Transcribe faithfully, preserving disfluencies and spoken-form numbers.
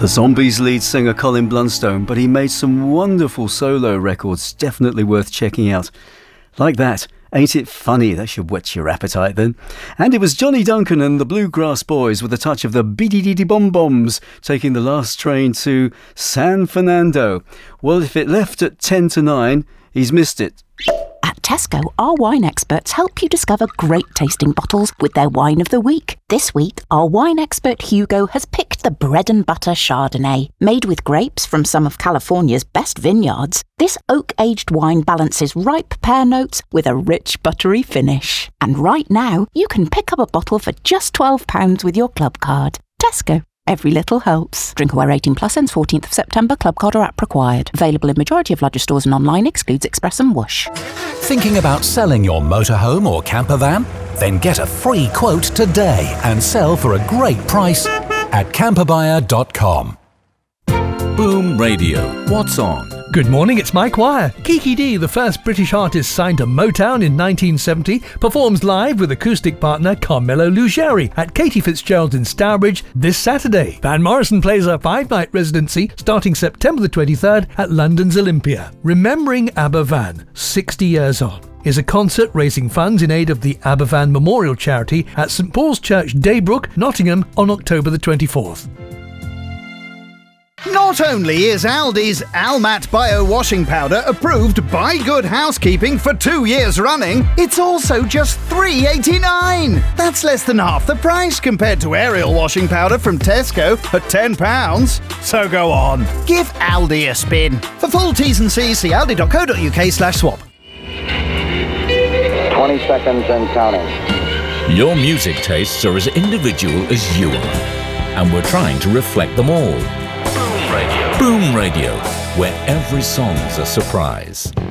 The Zombies lead singer Colin Blunstone, but he made some wonderful solo records, definitely worth checking out. Like that, Ain't It Funny? That should whet your appetite then. And it was Johnny Duncan and the Bluegrass Boys with a touch of the Bee-Dee-Dee-Bom-Boms taking the last train to San Fernando. Well, if it left at ten to nine, he's missed it. At Tesco, our wine experts help you discover great tasting bottles with their wine of the week. This week, our wine expert Hugo has picked the Bread and Butter Chardonnay. Made with grapes from some of California's best vineyards, this oak-aged wine balances ripe pear notes with a rich buttery finish. And right now, you can pick up a bottle for just twelve pounds with your club card. Tesco. Every little helps. Drinkaware eighteen plus ends fourteenth of September. Club card or app required. Available in majority of larger stores and online. Excludes Express and Whoosh. Thinking about selling your motorhome or camper van? Then get a free quote today and sell for a great price at camper buyer dot com. Boom Radio. What's on? Good morning, it's Mike Wire. Kiki Dee, the first British artist signed to Motown in nineteen seventy, performs live with acoustic partner Carmelo Lugeri at Katie Fitzgerald's in Stourbridge this Saturday. Van Morrison plays a five-night residency starting September the twenty-third at London's Olympia. Remembering ABBA Van, sixty years on, is a concert raising funds in aid of the ABBA Van Memorial Charity at St Paul's Church, Daybrook, Nottingham on October the twenty-fourth. Not only is Aldi's Almat Bio Washing Powder approved by Good Housekeeping for two years running, it's also just three pounds eighty-nine. That's less than half the price compared to Ariel Washing Powder from Tesco at ten pounds. So go on, give Aldi a spin. For full T's and C's, see aldi dot co dot uk slash swap. twenty seconds and counting. Your music tastes are as individual as you are, and we're trying to reflect them all. Boom Radio. Boom Radio, where every song's a surprise.